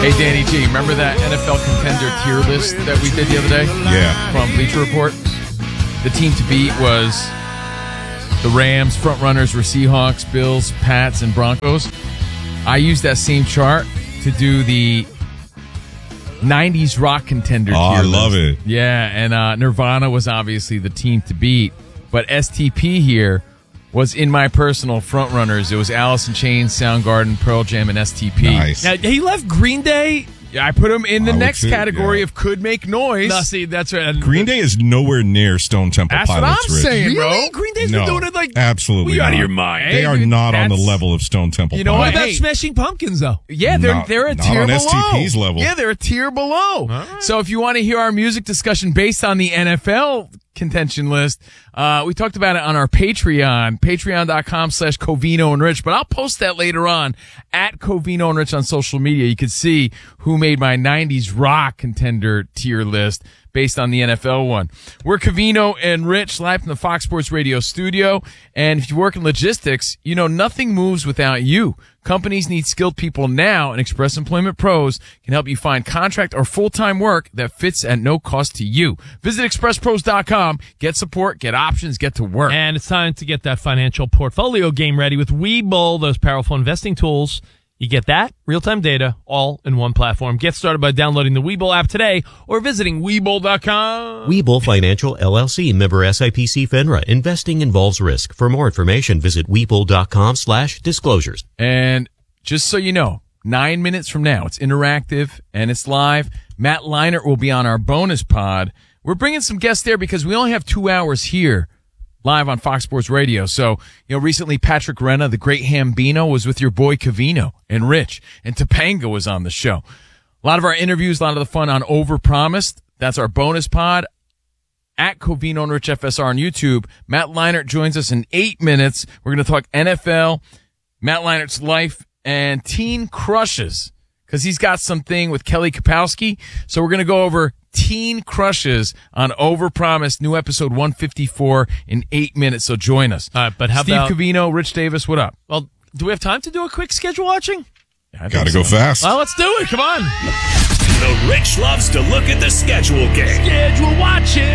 Hey, Danny G, remember that NFL contender tier list that we did the other day? Yeah. From Bleacher Report? The team to beat was the Rams. Front runners were Seahawks, Bills, Pats, and Broncos. I used that same chart to do the 90s rock contender tier I list. love it. Yeah, and Nirvana was obviously the team to beat. But STP here was in my personal front runners. It was Alice in Chains, Soundgarden, Pearl Jam, and STP. Nice. Now, he left Green Day. Yeah, I put him in the I would next too, category yeah. of could make noise. No, see, that's right. Green Day is nowhere near Stone Temple That's what Pilots, I'm Rich. saying, bro. Really? Green Day's No, been doing it like absolutely we out of not. your mind. They are dude, not on the that's- level of Stone Temple You know Pilots. What about Hey. Smashing Pumpkins, though? Yeah, they're a Not tier on below. STP's level. Yeah, they're a tier below. So if you want to hear our music discussion based on the NFL contention list, we talked about it on our Patreon, patreon.com/Covino and Rich, but I'll post that later on at Covino and Rich on social media. You can see who made my 90s rock contender tier list based on the NFL one. We're Covino and Rich live from the Fox Sports Radio studio. And if you work in logistics, you know nothing moves without you. Companies need skilled people now, and Express Employment Pros can help you find contract or full-time work that fits at no cost to you. Visit expresspros.com, get support, get options, get to work. And it's time to get that financial portfolio game ready with Webull, those powerful investing tools. You get that, real-time data, all in one platform. Get started by downloading the Webull app today or visiting Webull.com. Webull Financial LLC, member SIPC FINRA. Investing involves risk. For more information, visit Webull.com/disclosures. And just so you know, 9 minutes from now, it's interactive and it's live. Matt Leinart will be on our bonus pod. We're bringing some guests there because we only have 2 hours here live on Fox Sports Radio. So, recently Patrick Renna, the great Hambino, was with your boy Covino and Rich, and Topanga was on the show. A lot of our interviews, a lot of the fun on Overpromised. That's our bonus pod at Covino and Rich FSR on YouTube. Matt Leinart joins us in 8 minutes. We're going to talk NFL, Matt Leinart's life, and teen crushes, because he's got something with Kelly Kapowski. So we're going to go over teen crushes on Overpromised, new episode 154 in 8 minutes. So join us. All right, but how Steve about Covino, Rich Davis, what up? Well, do we have time to do a quick schedule watching? Yeah, I think Got to so. go fast. Well, let's do it. Come on. The Rich loves to look at the schedule game. Schedule watching.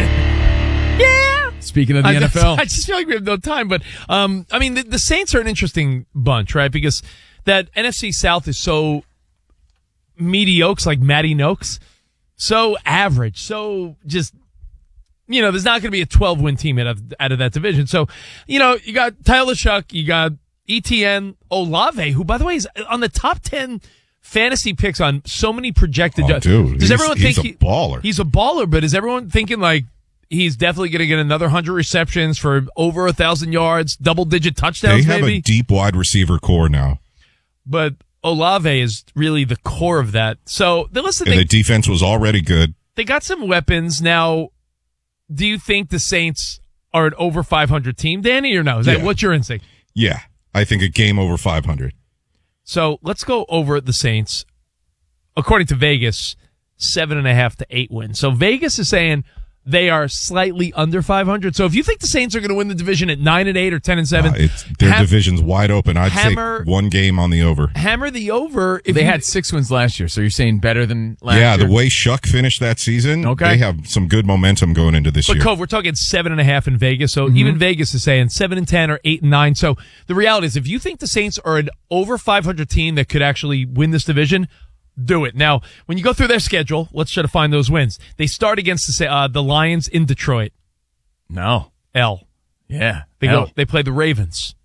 Yeah. Speaking of the NFL. I just feel like we have no time, but the Saints are an interesting bunch, right? Because that NFC South is so mediocre, like Matty Noakes, so average, so just, there's not going to be a 12-win team out of that division. So, you got Tyler Shuck, you got ETN, Olave, who, by the way, is on the top 10 fantasy picks on so many projected. Dude, does everyone think he's a baller? He's a baller, but is everyone thinking like he's definitely going to get another 100 receptions for over 1,000 yards, double-digit touchdowns? They have maybe? a deep wide receiver core now. But Olave is really the core of that. So, listen, And the defense was already good. they got some weapons. Now, do you think the Saints are an over 500 team, Danny, or no? Is that Yeah. what's your instinct? Yeah, I think a game over 500. So, let's go over the Saints. According to Vegas, 7.5 to 8 wins. So, Vegas is saying they are slightly under 500. So, if you think the Saints are going to win the division at 9-8 or 10-7, Their division's wide open. I'd hammer- take one game on the over. hammer the over. If They you- had 6 wins last year, so you're saying better than last Yeah, year? the way Shuck finished that season, Okay. they have some good momentum going into this But year. Cove, we're talking 7.5 in Vegas. So even Vegas is saying 7-10 or 8-9. So the reality is, if you think the Saints are an over 500 team that could actually win this division, do it. Now, when you go through their schedule, let's try to find those wins. They start against the Lions in Detroit. No. L. Yeah. They play the Ravens.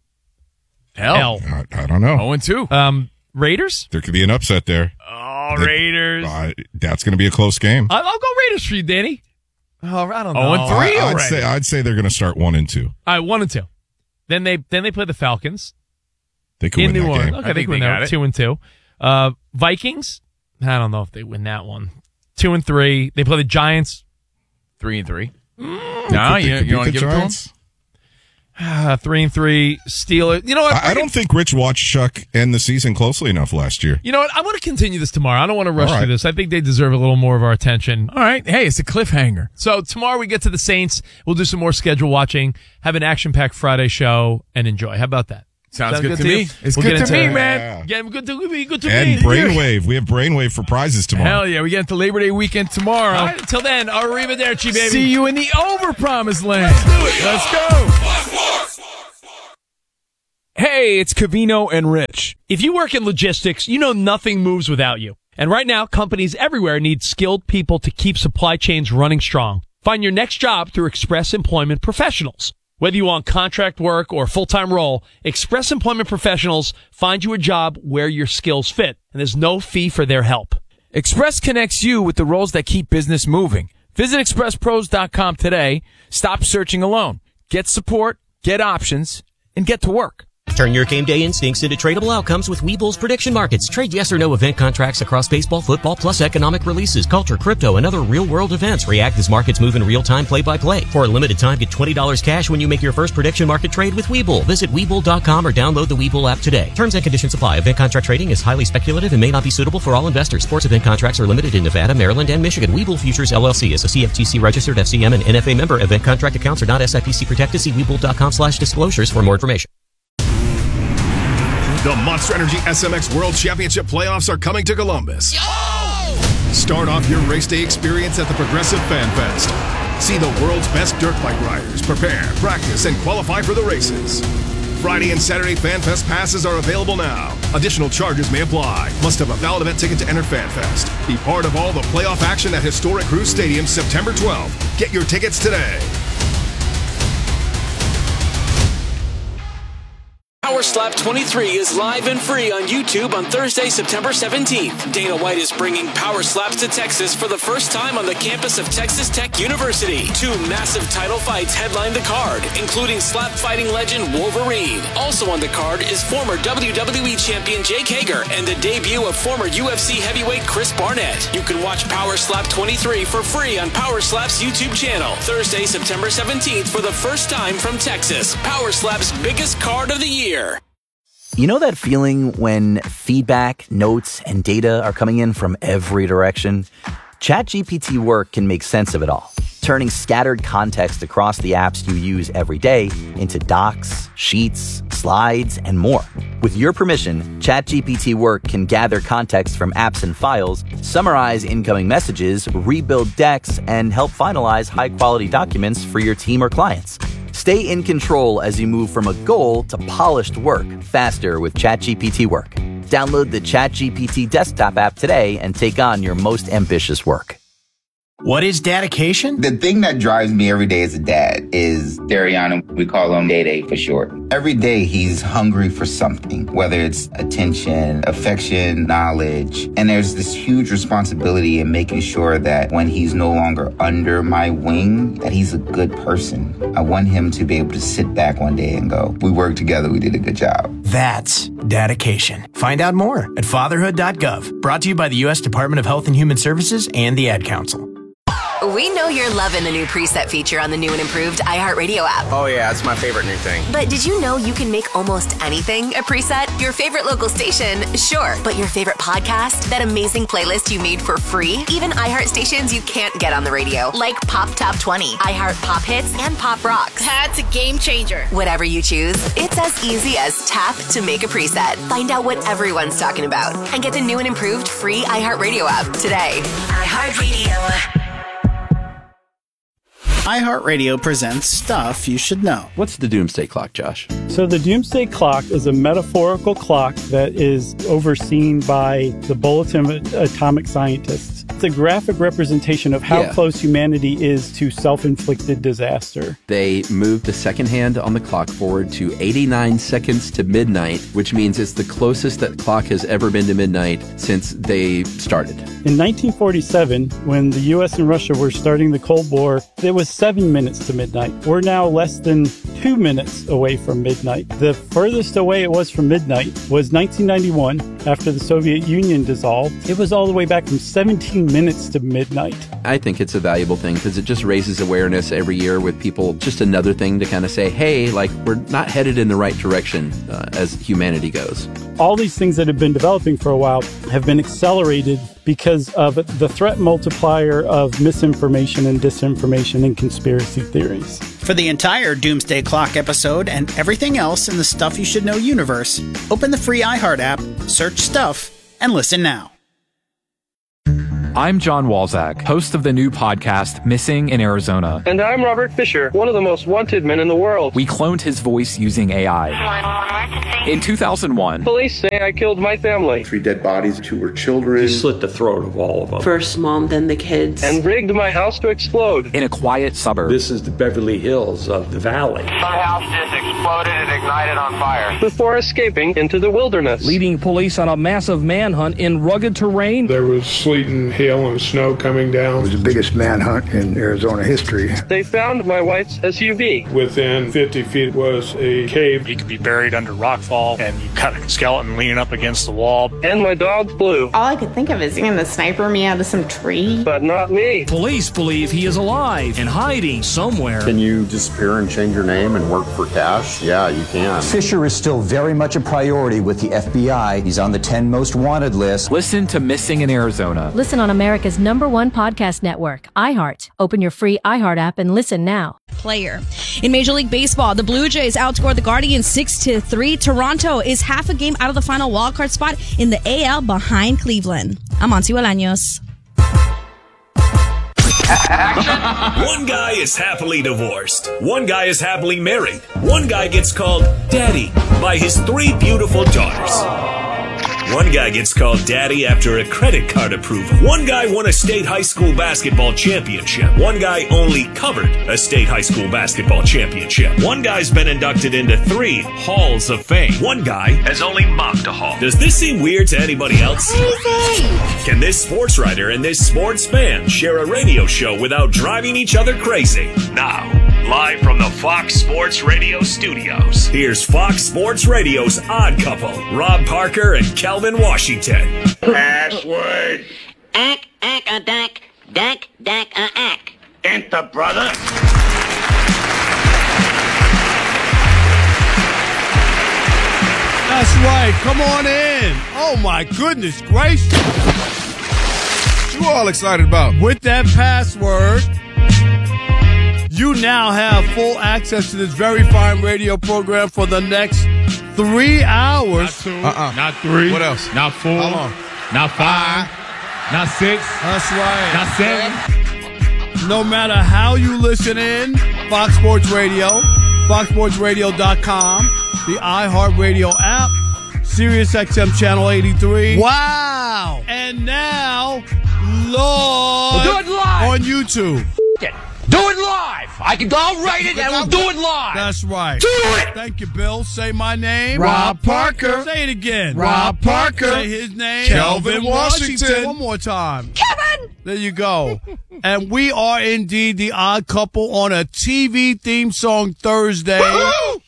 L. I don't know. 0-2. Raiders. There could be an upset there. Oh, Raiders. That's going to be a close game. I'll go Raiders for you, Danny. Oh, I don't know. 0-3 already. I'd say they're going to start 1-2. All right, 1-2. Then they play the Falcons They could in win New that Orleans. game. Okay, I they think could win they that got one. 2-2. Vikings. I don't know if they win that one. 2-3. They play the Giants. 3-3. No, They you could want to beat give the it to them? Giants. 3-3. Steelers. You know what? I don't think Rich watched Shuck end the season closely enough last year. You know what? I want to continue this tomorrow. I don't want to rush All right. through this. I think they deserve a little more of our attention. All right. Hey, it's a cliffhanger. So tomorrow we get to the Saints. We'll do some more schedule watching, have an action-packed Friday show, and enjoy. How about that? Sounds good to you? me. It's We'll good get to me, into- man. Yeah, good to me. Good to And me. Brainwave. We have Brainwave for prizes tomorrow. Hell yeah, we get into Labor Day weekend tomorrow. All right, until then, arrivederci, baby. See you in the over-promised land. Let's go. Hey, it's Covino and Rich. If you work in logistics, you know nothing moves without you. And right now, companies everywhere need skilled people to keep supply chains running strong. Find your next job through Express Employment Professionals. Whether you want contract work or full-time role, Express Employment Professionals find you a job where your skills fit, and there's no fee for their help. Express connects you with the roles that keep business moving. Visit expresspros.com today. Stop searching alone. Get support, get options, and get to work. Turn your game day instincts into tradable outcomes with Webull's prediction markets. Trade yes or no event contracts across baseball, football, plus economic releases, culture, crypto, and other real-world events. React as markets move in real time, play-by-play. For a limited time, get $20 cash when you make your first prediction market trade with Webull. Visit Webull.com or download the Webull app today. Terms and conditions apply. Event contract trading is highly speculative and may not be suitable for all investors. Sports event contracts are limited in Nevada, Maryland, and Michigan. Webull Futures LLC is a CFTC-registered FCM and NFA member. Event contract accounts are not SIPC protected. See Webull.com/disclosures for more information. The Monster Energy SMX World Championship playoffs are coming to Columbus. Start off your race day experience at the Progressive Fan Fest. See the world's best dirt bike riders prepare, practice, and qualify for the races. Friday and Saturday Fan Fest passes are available now. Additional charges may apply. Must have a valid event ticket to enter Fan Fest. Be part of all the playoff action at historic Cruise Stadium September 12th. Get your tickets today. Power Slap 23 is live and free on YouTube on Thursday, September 17th. Dana White is bringing Power Slaps to Texas for the first time on the campus of Texas Tech University. 2 massive title fights headline the card, including slap fighting legend Wolverine. Also on the card is former WWE champion Jake Hager and the debut of former UFC heavyweight Chris Barnett. You can watch Power Slap 23 for free on Power Slap's YouTube channel. Thursday, September 17th for the first time from Texas. Power Slap's biggest card of the year. You know that feeling when feedback, notes, and data are coming in from every direction? ChatGPT Work can make sense of it all, turning scattered context across the apps you use every day into docs, sheets, slides, and more. With your permission, ChatGPT Work can gather context from apps and files, summarize incoming messages, rebuild decks, and help finalize high-quality documents for your team or clients. Stay in control as you move from a goal to polished work faster with ChatGPT Work. Download the ChatGPT desktop app today and take on your most ambitious work. What is dedication? The thing that drives me every day as a dad is Dariana. We call him Day-Day for short. Every day he's hungry for something, whether it's attention, affection, knowledge. And there's this huge responsibility in making sure that when he's no longer under my wing, that he's a good person. I want him to be able to sit back one day and go, we worked together, we did a good job. That's dedication. Find out more at fatherhood.gov. Brought to you by the U.S. Department of Health and Human Services and the Ad Council. We know you're loving the new preset feature on the new and improved iHeartRadio app. Oh yeah, it's my favorite new thing. But did you know you can make almost anything a preset? Your favorite local station, sure. But your favorite podcast? That amazing playlist you made for free? Even iHeart stations you can't get on the radio, like Pop Top 20, iHeart Pop Hits, and Pop Rocks. That's a game changer. Whatever you choose, it's as easy as tap to make a preset. Find out what everyone's talking about and get the new and improved free iHeartRadio app today. iHeartRadio. iHeartRadio presents Stuff You Should Know. What's the Doomsday Clock, Josh? So the Doomsday Clock is a metaphorical clock that is overseen by the Bulletin of Atomic Scientists. It's a graphic representation of how close humanity is to self-inflicted disaster. They moved the second hand on the clock forward to 89 seconds to midnight, which means it's the closest that clock has ever been to midnight since they started. In 1947, when the U.S. and Russia were starting the Cold War, it was 7 minutes to midnight. We're now less than 2 minutes away from midnight. The furthest away it was from midnight was 1991, after the Soviet Union dissolved. It was all the way back from 17 minutes to midnight. I think it's a valuable thing because it just raises awareness every year with people. Just another thing to kind of say, hey, like, we're not headed in the right direction as humanity goes. All these things that have been developing for a while have been accelerated because of the threat multiplier of misinformation and disinformation and conspiracy theories. For the entire Doomsday Clock episode and everything else in the Stuff You Should Know universe, open the free iHeart app, search Stuff, and listen now. I'm John Walzak, host of the new podcast, Missing in Arizona. And I'm Robert Fisher, one of the most wanted men in the world. We cloned his voice using AI. In 2001, police say I killed my family. 3 dead bodies, 2 were children. He slit the throat of all of them. First mom, then the kids. And rigged my house to explode. In a quiet suburb. This is the Beverly Hills of the valley. My house just exploded and ignited on fire. Before escaping into the wilderness. Leading police on a massive manhunt in rugged terrain. There was sleet and hail and snow coming down. It was the biggest manhunt in Arizona history. They found my wife's SUV. Within 50 feet was a cave. He could be buried under rockfall, and you cut a skeleton leaning up against the wall. And my dog Blue. All I could think of is you're gonna sniper me out of some tree. But not me. Police believe he is alive and hiding somewhere. Can you disappear and change your name and work for cash? Yeah, you can. Fisher is still very much a priority with the FBI. He's on the 10 most wanted list. Listen to Missing in Arizona. Listen on America's #1 podcast network, iHeart. Open your free iHeart app and listen now. Player. In Major League Baseball, the Blue Jays outscored the Guardians 6-3. Toronto is half a game out of the final wildcard spot in the AL behind Cleveland. I'm Monty Bolaños. One guy is happily divorced. One guy is happily married. One guy gets called Daddy by his 3 beautiful daughters. One guy gets called Daddy after a credit card approval. One guy won a state high school basketball championship. One guy only covered a state high school basketball championship. One guy's been inducted into 3 halls of fame. One guy has only mopped a hall. Does this seem weird to anybody else? Crazy! Can this sports writer and this sports fan share a radio show without driving each other crazy? Now, live from the Fox Sports Radio studios, here's Fox Sports Radio's Odd Couple, Rob Parker and Calvin Washington. Password. Ack, a dack, dack, a ack. Enter, brother. That's right. Come on in. Oh, my goodness gracious. What you all excited about? With that password, you now have full access to this very fine radio program for the next 3 hours. Not 3. What else? Not 4. How long? Not 5. Not 6. That's right. Not 7. No matter how you listen in, Fox Sports Radio, foxsportsradio.com, the iHeartRadio app, SiriusXM Channel 83. Wow. And now, Lord, we'll do it live on YouTube. Do it live. I'll write it and we'll do it live. That's right. Do it. Thank you, Bill. Say my name. Rob Parker. Say it again. Rob Parker. Say his name. Calvin Washington. One more time. Kevin. There you go. And we are indeed the Odd Couple on a TV theme song Thursday. Woo-hoo!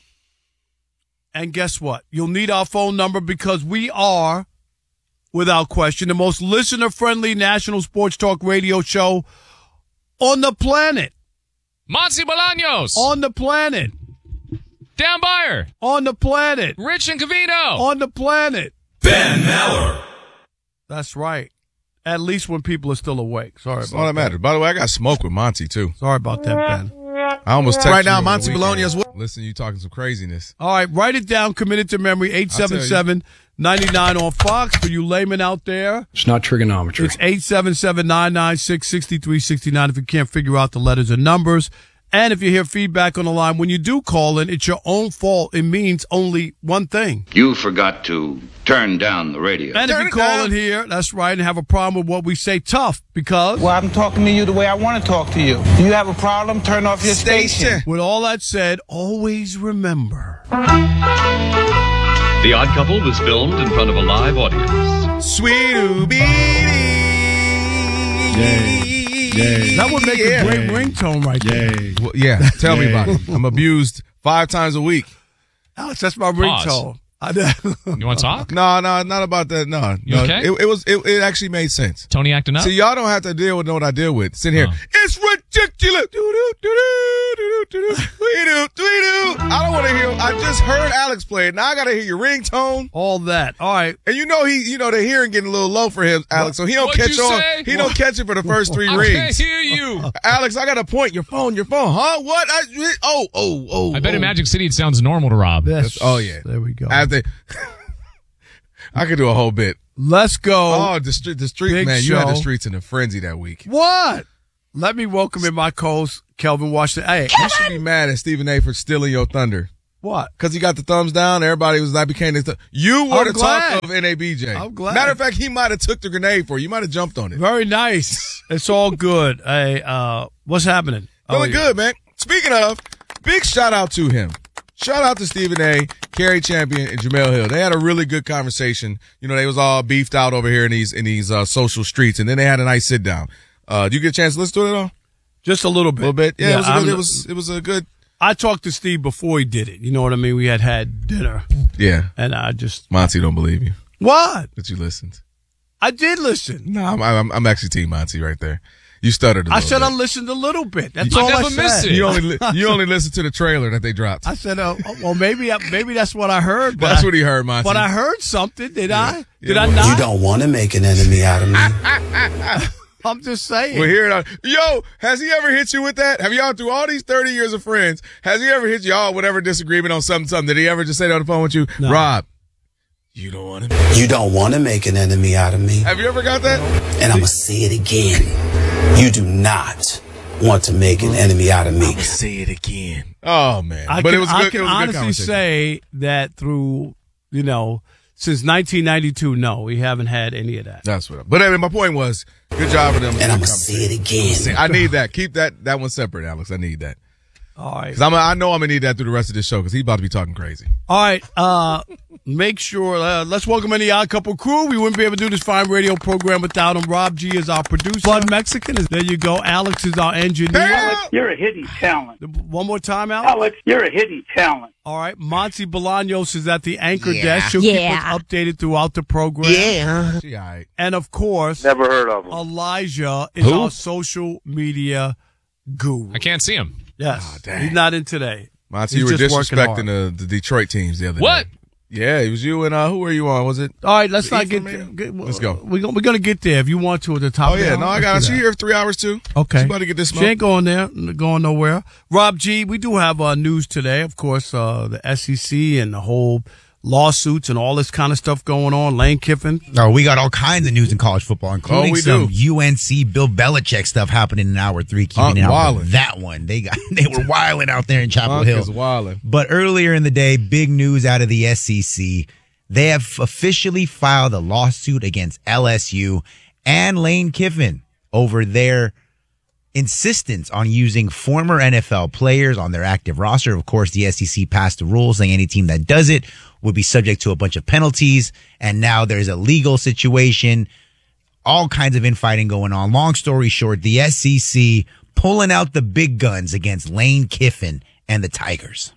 And guess what? You'll need our phone number because we are, without question, the most listener-friendly national sports talk radio show on the planet. Monty Bolaños. On the planet. Dan Beyer. On the planet. Rich and Cavino. On the planet. Ben Maller. That's right. At least when people are still awake. Sorry That's about all that matters. By the way, I got smoke with Monty, too. Sorry about that, Ben. I almost texted right now, you Monty Bolaños. Listen, you talking some craziness. All right, write it down. Commit it to memory. 877-99 on Fox for you laymen out there. It's not trigonometry. It's 877-996-6369 if you can't figure out the letters and numbers. And if you hear feedback on the line, when you do call in, it's your own fault. It means only one thing. You forgot to turn down the radio. And if you call in here, that's right, and have a problem with what we say, tough, because... Well, I'm talking to you the way I want to talk to you. Do you have a problem? Turn off your station. With all that said, always remember. The Odd Couple was filmed in front of a live audience. Yay. That would make a great ringtone right there. Well, yeah, tell me about it. I'm abused 5 times a week. Alex, that's my ringtone. You want to talk? No, not about that. No, You okay? It actually made sense. Tony acting up? See, y'all don't have to deal with what I deal with. Sit here. It's ridiculous. I don't want to hear. I just heard Alex play it. Now I got to hear your ringtone. All that. All right. And the hearing getting a little low for him, Alex. So he don't catch on. Say? He don't catch it for the first 3 I rings. can't hear you. Alex, I got a point. Your phone. Huh? What? I bet in Magic City it sounds normal to Rob. Oh, yeah. There we go. I could do a whole bit. Let's go. Oh, the street, Big man. You had the show. streets in a frenzy that week. What? Let me welcome in my co-host, Kelvin Washington. Hey, you should be mad at Stephen A. for stealing your thunder. What? Because he got the thumbs down. Everybody was like, became the You were the talk of NABJ. I'm glad. Matter of fact, he might have took the grenade for you. You might have jumped on it. Very nice. It's all good. Hey, what's happening? Feeling good, man. Speaking of, big shout out to him. Shout out to Stephen A., Kerry Champion, and Jamel Hill. They had a really good conversation. They was all beefed out over here in these social streets, and then they had a nice sit down. Did you get a chance to listen to it at all? Just a little bit. A little bit. Yeah, it was a good. I talked to Steve before he did it. You know what I mean? We had dinner. Yeah. And I just. Monty don't believe you. What? That you listened. I did listen. No, I'm actually Team Monty right there. You stuttered a little bit. I listened a little bit. That's all I said. You only listened to the trailer that they dropped. I said, well, maybe that's what I heard. But that's what he heard, Monty. But I heard something. Did I? Did I not? You don't want to make an enemy out of me. I'm just saying. We'll hear it. Yo, has he ever hit you with that? Have y'all, through all these 30 years of friends, has he ever hit y'all whatever disagreement on something? Did he ever just say that on the phone with you? No. Rob, you don't want to. You don't want to make an enemy out of me. Have you ever got that? And I'm going to say it again. You do not want to make an enemy out of me. I'm going to say it again. Oh, man. I can honestly say that through, since 1992, no, we haven't had any of that. That's what. But my point was, good job for them. And I'm going to say it again. I need that. Keep that one separate, Alex. I need that. All right. Because I know I'm going to need that through the rest of this show because he's about to be talking crazy. All right. Make sure, let's welcome in the Odd Couple crew. We wouldn't be able to do this fine radio program without him. Rob G is our producer. Blood Mexican there you go. Alex is our engineer. Alex, you're a hidden talent. One more time, Alex. Alex, you're a hidden talent. All right. Monty Bolaños is at the anchor desk. She'll keep us updated throughout the program. Yeah. She all right. And, of course, never heard of him. Elijah is our social media guru. I can't see him. Yes. He's not in today. Monty, you were disrespecting the Detroit teams the other day. What? Yeah, it was you and who were you on? Was it? All right, let's not get. Let's go. We're gonna get there if you want to at the top. Oh yeah, no, I got it. She here for 3 hours too. Okay, she's about to get this smoke. She ain't going nowhere. Rob G, we do have news today. Of course, the SEC and the whole lawsuits and all this kind of stuff going on. Lane Kiffin. Oh, we got all kinds of news in college football, including some UNC Bill Belichick stuff happening in hour 3. Keeping it out with that one. They were wilding out there in Chapel Hill. Is wilding. But earlier in the day, big news out of the SEC. They have officially filed a lawsuit against LSU and Lane Kiffin over their insistence on using former NFL players on their active roster. Of course, the SEC passed the rule saying any team that does it would be subject to a bunch of penalties. And now there's a legal situation, all kinds of infighting going on. Long story short, the SEC pulling out the big guns against Lane Kiffin and the Tigers.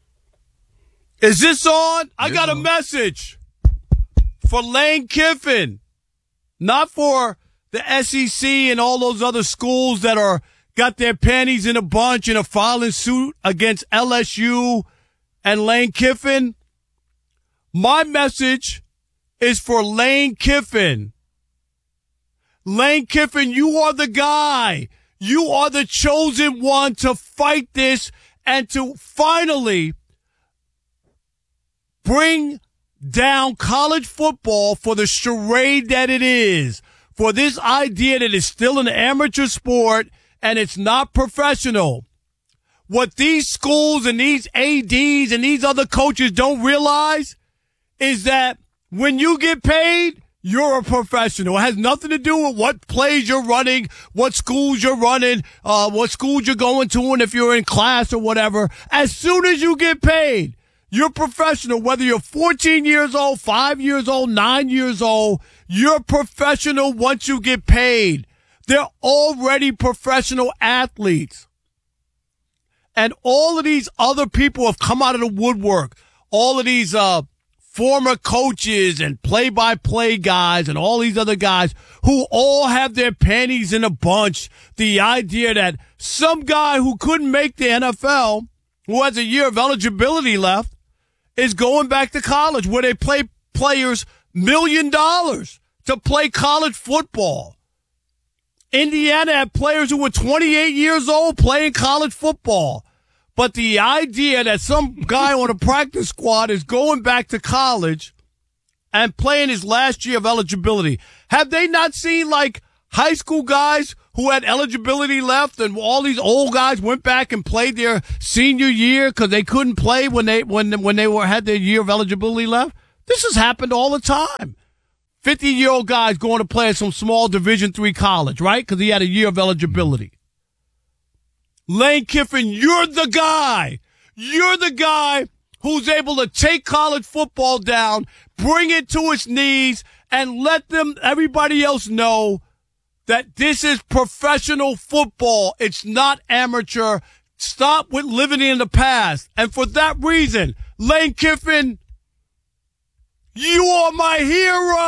Is this on? I got a message for Lane Kiffin, not for the SEC and all those other schools that got their panties in a bunch and are filing suit against LSU and Lane Kiffin. My message is for Lane Kiffin. Lane Kiffin, you are the guy. You are the chosen one to fight this and to finally bring down college football for the charade that it is, for this idea that it's still an amateur sport and it's not professional. What these schools and these ADs and these other coaches don't realize is that when you get paid, you're a professional. It has nothing to do with what plays you're running, what schools you're running, what schools you're going to, and if you're in class or whatever. As soon as you get paid, you're professional. Whether you're 14 years old, 5 years old, 9 years old, you're professional once you get paid. They're already professional athletes. And all of these other people have come out of the woodwork. All of these former coaches and play-by-play guys and all these other guys who all have their panties in a bunch. The idea that some guy who couldn't make the NFL, who has a year of eligibility left, is going back to college where they play players $1 million to play college football. Indiana had players who were 28 years old playing college football. But the idea that some guy on a practice squad is going back to college and playing his last year of eligibility. Have they not seen like high school guys who had eligibility left and all these old guys went back and played their senior year because they couldn't play when they had their year of eligibility left? This has happened all the time. 50-year-old guys going to play at some small Division III college, right? Because he had a year of eligibility. Lane Kiffin, you're the guy. You're the guy who's able to take college football down, bring it to its knees, and let everybody else know that this is professional football. It's not amateur. Stop with living in the past. And for that reason, Lane Kiffin, you are my hero.